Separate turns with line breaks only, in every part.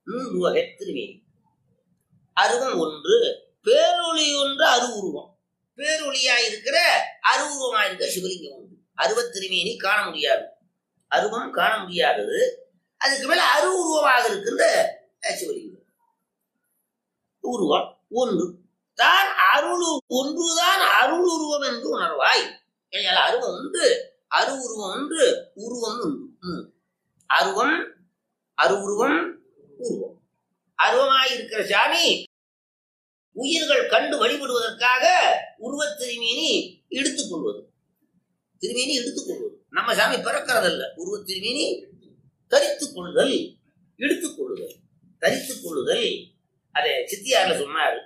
மூன்று வகை திருமேனி. அருவம் ஒன்று, பேரொளி ஒன்று, அருவுருவம். பேரொளியா இருக்கிற அருவுருவமா இருக்கிற சிவலிங்கம் உண்டு. அருவத் திருமேனி காண முடியாது, அருவம் காண முடியாதது. அதுக்கு மேல அருவுருவமாக இருக்கின்ற சிவலிங்கம் உருவம் ஒன்று தான். அருளு ஒன்றுதான் அருள் உருவம் என்று உணர்வாய். அருவம் ஒன்று, அரு உருவம் ஒன்று, உருவம் ஒன்று. அருவம், அருவுருவம், உருவம். அருவமாயிருக்கிற சாமி உயிர்கள் கண்டு வழிபடுவதற்காக உருவத் திருமேனி எடுத்துக் கொள்வது. திருமேனி எடுத்துக் கொள்வது. நம்ம சாமி பிறக்கிறதல்ல, உருவத் திருமேனி தரித்துக் கொள்ளுதல், எடுத்துக் கொள்ளுதல், தரித்துக் கொள்ளுதல். அதை சித்தியார்ல சொன்னார்.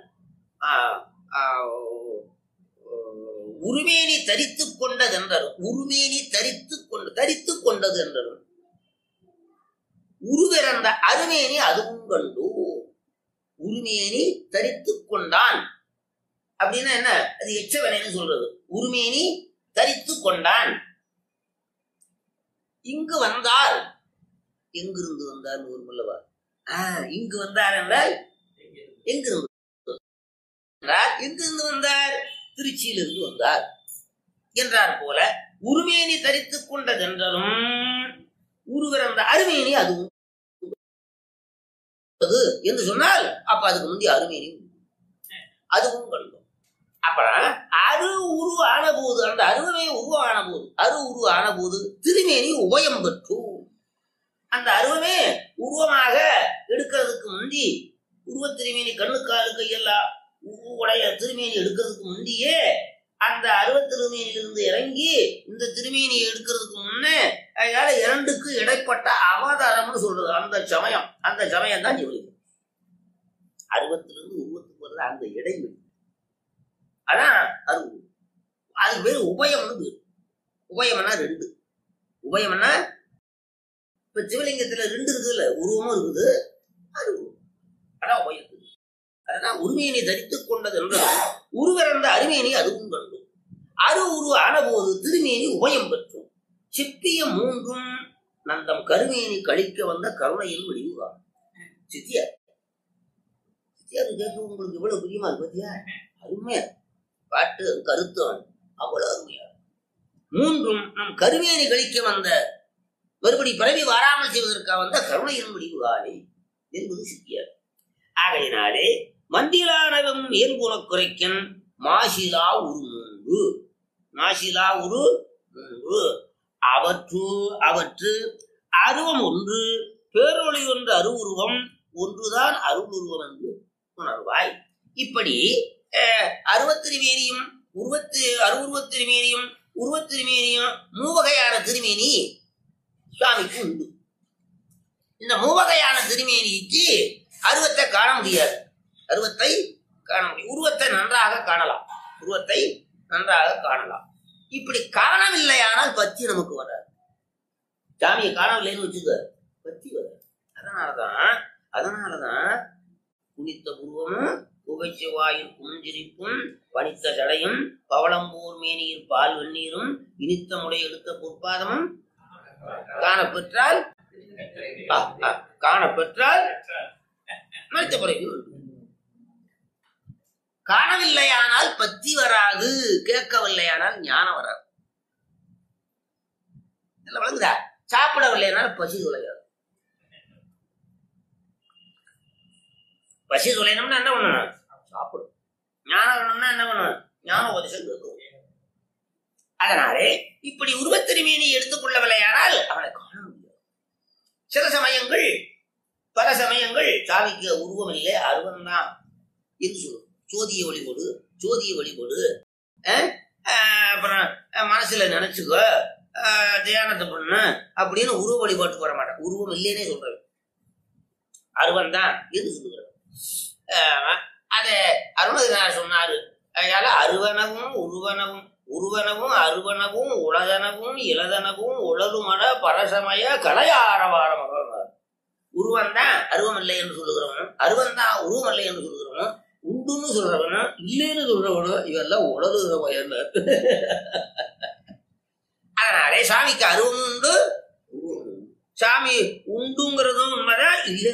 உருமேனி தரித்துக் கொண்டது என்றரும், உருமேனி தரித்துக் கொண்டது என்றரும், உருவிறந்த அருமேனி அதுவும் கண்டு. உருமேனி தரித்துக் கொண்டான் அப்படின்னா என்ன? அது எச்சவனைன்னு சொல்றது. உருமேனி தரித்துக் கொண்டான். இங்கு வந்தார், எங்கிருந்து வந்தார் ஊர்மல்லவா? இங்கு வந்தார் என்றால் எங்கிருந்து எங்கிருந்து வந்தார்? திருச்சியிலிருந்து வந்தார் என்றார் போல உருமேனி தரித்துக் கொண்டதென்றும் உருவிறந்த அருமேனி அதுவும் என்று சொன்னால் அப்ப அதுக்கு முந்தைய அருமேனி அதுவும் கண்டோம். அப்புறம் அரு உரு ஆன போது, அந்த அருவமே உருவான போது, அரு உரு ஆன போது திருமேனி உபயம் பெற்று. அந்த அருவமே உருவமாக எடுக்கிறதுக்கு முந்தி, உருவ திருமேனி கண்ணுக்காலு கையெல்லாம் உடைய திருமேனி எடுக்கிறதுக்கு முந்தியே அந்த அருவத் திருமேனியிலிருந்து இறங்கி இந்த திருமேனியை எடுக்கிறதுக்கு முன்னே அதனால இரண்டுக்கு இடைப்பட்ட அவதாரம்னு சொல்றது. அந்த சமயம், அந்த சமயம் தான் சிவலிங்கம். அருவத்திலிருந்து உருவத்துக்கு வர்ற அந்த இடைவெளி அதான் அருவு. அதுக்கு பேரு உபயம்னு பேரு. உபயம்னா ரெண்டு. உபயம்னா இப்ப சிவலிங்கத்துல ரெண்டு இருக்குதுல்ல, உருவமும் இருக்குது, அருவு. அதான் உபயம். அதான் உருமேனி தரித்துக் கொண்டது என்றும் உருவிறந்த அருமேனி அதுவும் கண்டு. அரு உரு ஆன போது திருமேனி உபயம் பெற்றும் சிப்பிய மூன்றும் நந்தம் கருமேனி கழிக்க வந்த கருணையில் விடிவுதான். சித்தியார் கேட்க உங்களுக்கு இவ்வளவு பிரியமா இருக்கு பத்தியா? அருமையா பாட்டு, கருத்தம் அவ்வளவு அருமையா. மூன்றும் நம் கருமேனி கழிக்க வந்த, மறுபடி பிறவி வராமல் செய்வதற்காக வந்த கருணையின் விடிவுதானே என்பது சித்தியார். ஆகையினாலே மண்டிலானவம் ஏற்புண குறைக்கன் மாசிலா உரு மூன்று, மாசிலா உரு மூன்று, அவற்று அருவம் ஒன்று, பேரொளி ஒன்று, அருவுருவம் ஒன்றுதான் அருள் உருவம் என்று உணர்வாய். இப்படி அருவத்திருமேனியும் அருவுருவத் திருமேனியும் உருவத் திருமேனியும் மூவகையான திருமேனி சுவாமிக்கு உண்டு. இந்த மூவகையான திருமேனிக்கு அருவத்தை காண முடியாது, அருவத்தை காண முடியும். உருவத்தை நன்றாக காணலாம், உருவத்தை நன்றாக காணலாம். இப்படி காணவில்லையானால் பத்தி நமக்கு வராது. சாமியை காணவில்லைன்னு வச்சுக்க, பத்தி வராது. அதனாலதான் குனித்த உருவமும் புகைச்சுவாயில் புஞ்சிரிப்பும் பனித்த சடையும் பவளம்பூர் மேனியில் பால் வெந்நீரும் இனித்த முறை எடுத்த பொற்பாதமும் காணப்பெற்றால் மறைத்த பிறகு காணவில்லையானால் பத்தி வராது, கேட்கவில்லையானால் ஞானம் வராது. வழங்குதா? சாப்பிடவில்லையானால் பசி தொலையாது. பசி தொலைனம்னா என்ன பண்ணணும்? சாப்பிடும். ஞானம் வேணும்னா என்ன பண்ணணும்? ஞான உபதேசம் கேட்கும். அதனாலே இப்படி உருவத்திருமேனி எடுத்துக்கொள்ளவில்லையானால் அவனை காண முடியாது. சில சமயங்கள், பல சமயங்கள் சாமிக்கு உருவம் இல்லை, அருவம் தான் என்று சொல்லும். ஜோதியை வழிபடு, அப்புறம் மனசுல நினைச்சுக்கோ, தியானத்தை பண்ணு அப்படின்னு உருவ வழிபாட்டுக்கு வர மாட்டேன். உருவம் இல்லைன்னே சொல்றேன், அருவம் தான் என்று சொல்லுகிறேன். அத அருணகிரிநாதர் சொன்னாரு. அதனால அருவனவும் உருவனவும் அருவனவும் உளதனவும் இளதனவும் உளதுமட பரசமய கலையாரவாரம். உருவம் தான் அருவம் இல்லை என்று சொல்லுகிறவனும், அருவம் தான் உருவம் இல்லை என்று சொல்லுகிறவனும், உண்டுன்னு சொல்றவனும் இல்லைன்னு சொல்றவனும் இவெல்லாம் உளறுகிற பயன். அதனாலே சாமிக்கு அருவமும் உண்டு, சாமி உண்டுங்கிறதும் உண்மைதான், இல்லை